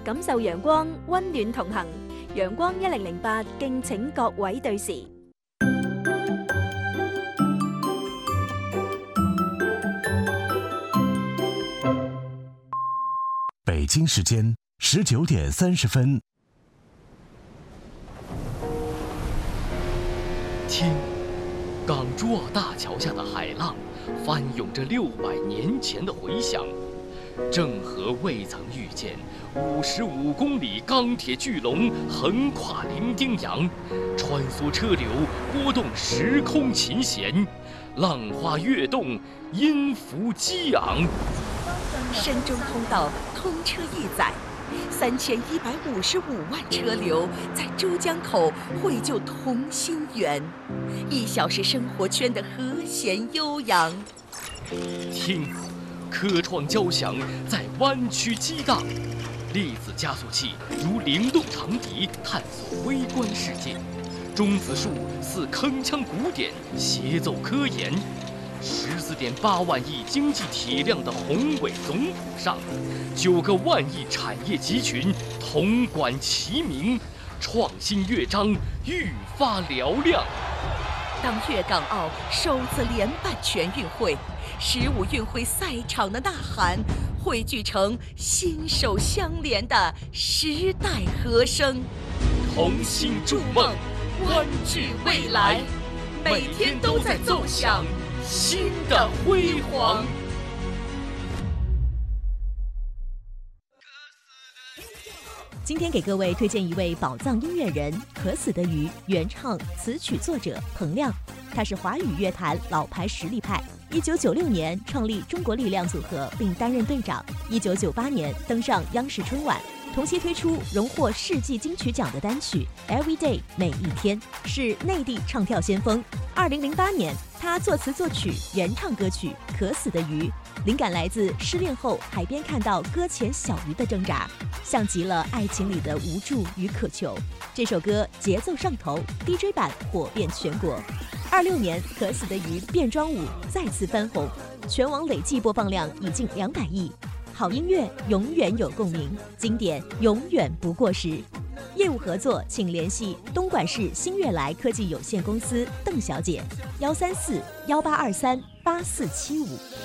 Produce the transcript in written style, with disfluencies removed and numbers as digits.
感受陽光，溫暖同行。陽光1008，敬請各位對時。 北京时间19点30分。 听，港珠澳大桥下的海浪翻涌着600年前的回响。郑和未曾预见55公里钢铁巨龙横跨伶仃洋，穿梭车流，拨动时空琴弦，浪花跃动，音符激昂。 深中通道通车一载，3155万车流在珠江口汇就同心圆，1小时生活圈的和弦悠扬。 听，科创交响在湾区激荡，粒子加速器如灵动长笛探索微观世界，中子数似铿锵鼓点协奏科研。14.8万亿经济体量的宏伟总谱上，9个万亿产业集群铜管齐鸣，创新乐章愈发嘹亮。 当粤港澳首次联办全运会，15运会赛场的呐喊汇聚成心手相连的时代和声。 同心筑梦，湾聚未来，每天都在奏响新的辉煌。 今天给各位推荐一位宝藏音乐人——可死的鱼原唱词曲作者彭亮。他是华语乐坛老牌实力派，1996年创立中国力量组合并担任队长，1998年登上央视春晚，同期推出荣获世纪金曲奖的单曲《Every Day》每一天，是内地唱跳先锋。2008年，他作词作曲原唱歌曲《可死的鱼》，灵感来自失恋后海边看到搁浅小鱼的挣扎，像极了爱情里的无助与渴求。这首歌节奏上头， DJ 版火遍全国。26年，可死的鱼变装舞再次翻红，全网累计播放量已近200亿。好音乐永远有共鸣，经典永远不过时。业务合作请联系东莞市新悦来科技有限公司邓小姐，134-1823-8475。